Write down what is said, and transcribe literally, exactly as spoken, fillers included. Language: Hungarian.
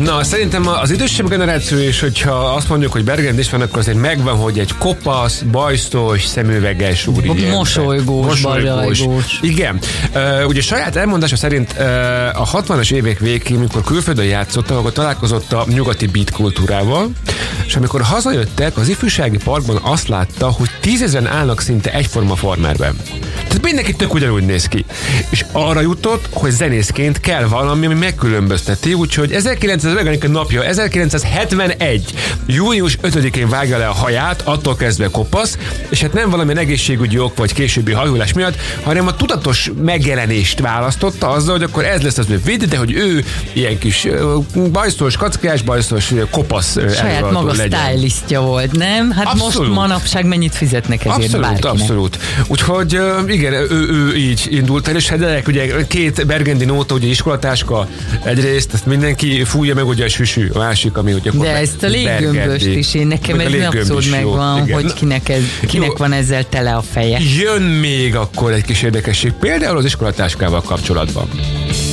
Na, szerintem az idősebb generáció is, hogyha azt mondjuk, hogy Bergendi István, akkor azért megvan, hogy egy kopasz, bajsztos, szemüveges úri. Mosolygós, bajlajgós. Igen. Uh, ugye saját elmondása szerint uh, a hatvanas évek végén, mikor külföldön játszottak, akkor találkozott a nyugati beat kultúrával, és amikor hazajöttek, az ifjúsági parkban azt látta, hogy tízezren állnak szinte egyforma farmerben. Tehát mindenki tök ugyanúgy néz ki. És arra jutott, hogy zenészként kell valami, ami megkülönbözteti, úgyhogy ezerkilencszáz napja, ezerkilencszázhetvenegy. június ötödikén vágja le a haját, attól kezdve kopasz, és hát nem valamilyen egészségügyi ok vagy későbbi hajhullás miatt, hanem a tudatos megjelenést választotta azzal, hogy akkor ez lesz az ő véd, de hogy ő ilyen kis bajszos, kackás, bajszos, kopasz saját maga stylistja volt, nem? Hát abszolút. Most manapság mennyit fizetnek ezért abszolút, bárkinek. Abszolút. Úgyhogy igen, ő, ő így indult el, és hát de, ugye két Bergendi nóta, ugye iskolatáska egyrészt, ezt mindenki fújja meg ugye a süsű, a másik, ami ugye de ezt a léggömböst is, én nekem ez abszolút megvan, jó, hogy kinek, ez, kinek jó. van ezzel tele a feje. Jön még akkor egy kis érdekesség, például az iskolatáskával kapcsolatban.